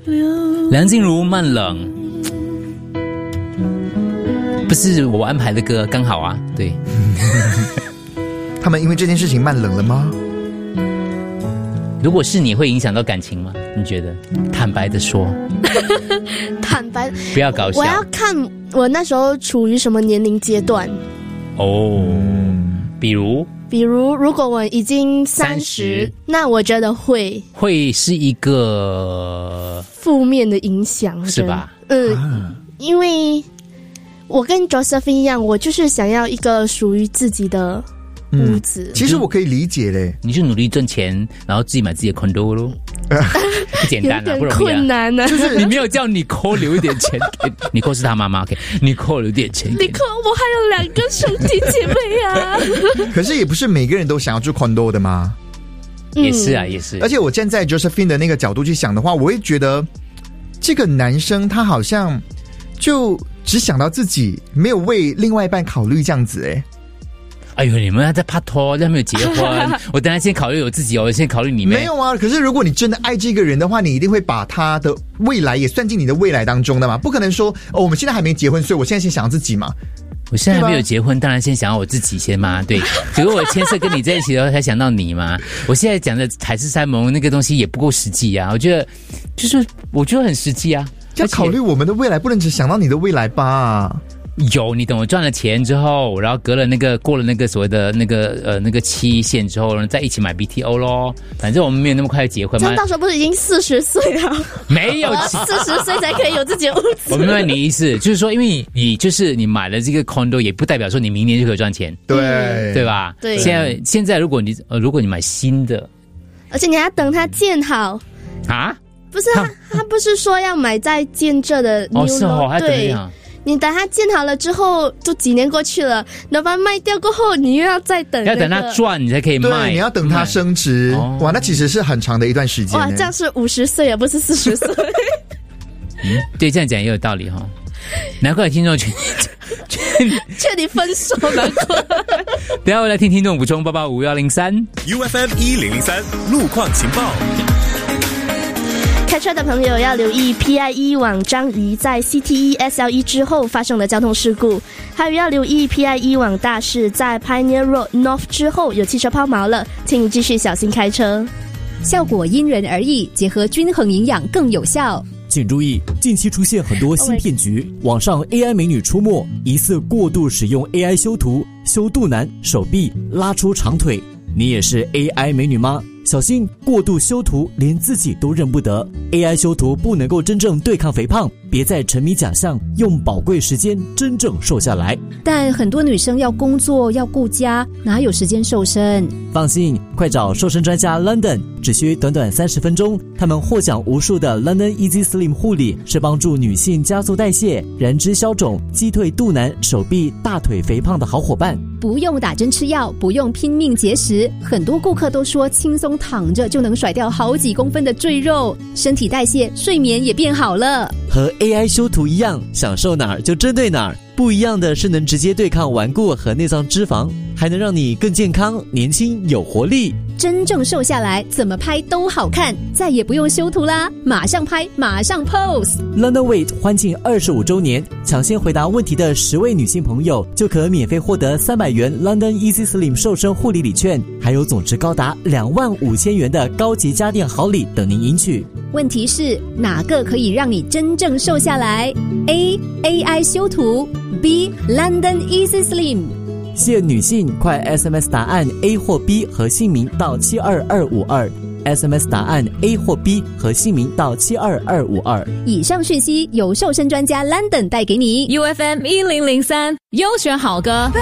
梁静茹慢冷，不是我安排的歌，刚好啊，对。 他们因为这件事情慢冷了吗？ 如果是你会影响到感情吗？你觉得？坦白的说， 坦白， 不要搞笑。 我要看我那时候处于什么年龄阶段。 哦，比如如果我已经30，那我觉得会是一个负面的影响， 是吧？ 因为我跟 Josephine 一样，我就是想要一个属于自己的屋子。 其实我可以理解嘞， 你就努力挣钱，然后自己买自己的 condo 咯。不简单啊，不容易啊， 困难啊。 就是你没有叫Nicole留一点钱给Nicole是他妈妈 ，OK，Nicole 留点钱给 Nicole，我还有2个兄弟姐妹啊。 可是也不是每个人都想要住 condo 的吗？ 也是啊，也是。 而且我站在 Josephine 的那个角度去想的话，我会觉得这个男生他好像就只想到自己，没有为另外一半考虑这样子哎。 哎呦，你们还在拍拖，还没有结婚。我等下先考虑我自己哦，我先考虑你们。 没有啊，可是如果你真的爱这个人的话，你一定会把他的未来也算进你的未来当中的嘛，不可能说我们现在还没结婚，所以我现在先想要自己嘛。 我现在还没有结婚，当然先想要我自己先嘛，对。只不过我牵涉跟你在一起的时候才想到你嘛。我现在讲的海誓山盟那个东西也不够实际啊，我觉得很实际啊。 要考虑我们的未来，不能只想到你的未来吧。 有，你等我赚了钱之后，然后过了那个所谓的那个期限之后，再一起买 BTO 咯。反正我们没有那么快结婚嘛。 这样到时候不是已经40岁了？ 没有 ，40岁才可以有自己的屋子。 我明白你意思，就是说，因为你买了这个 condo， 也不代表说你明年就可以赚钱，对吧？ 对。 现在如果你买新的， 而且你还要等它建好啊？ 不是他不是说要买在建这的 new lot， 是哦，还等一下。 你等它建好了之后，都几年过去了，然后把它卖掉过后，你又要再等， 要等它赚你才可以卖。 对，你要等它升值。哇，那其实是很长的一段时间。 哇，这样是50岁啊，不是40岁。 对，这样讲也有道理哈。难怪听众劝你分手，难怪。 等一下我来听听众补充885103 UFM 1003路况情报。 开车的朋友要留意 PIE 往章鱼在 CTE SLE 之后发生的交通事故，还有要留意 PIE 往大士在 Pioneer Road North 之后有汽车抛锚了，请你继续小心开车。 效果因人而异，结合均衡营养更有效。 请注意，近期出现很多新骗局，网上 AI 美女出没，疑似过度使用 AI 修图，修肚腩、手臂，拉出长腿。你也是 AI 美女吗？小心过度修图，连自己都认不得。AI 修图不能够真正对抗肥胖，别再沉迷假象，用宝贵时间真正瘦下来。 但很多女生要工作要顾家，哪有时间瘦身？ 放心，快找瘦身专家 London， 只需短短30分钟，他们获奖无数的 London Easy Slim 护理是帮助女性加速代谢、燃脂消肿、击退肚腩、手臂、大腿肥胖的好伙伴。 不用打针吃药，不用拼命节食，很多顾客都说轻松躺着就能甩掉好几公分的赘肉，身体代谢、睡眠也变好了。 和 AI 修图一样，想瘦哪儿就针对哪儿。不一样的是能直接对抗顽固和内脏脂肪，还能让你更健康、年轻、有活力。 真正瘦下来，怎么拍都好看，再也不用修图啦，马上拍，马上 pose。 London Weight 欢庆25周年，抢先回答问题的10位女性朋友就可免费获得300元 London Easy Slim 瘦身护理礼券，还有总值高达25000元的高级家电好礼等您赢取。 问题是哪个可以让你真正瘦下来？ A. AI 修图， B. London Easy Slim。 限女性，快 SMS 答案 A 或 B 和姓名到72252。SMS 答案 A 或 B 和姓名到72252。 以上讯息由瘦身专家 London 带给你。 UFM 1003优选好歌。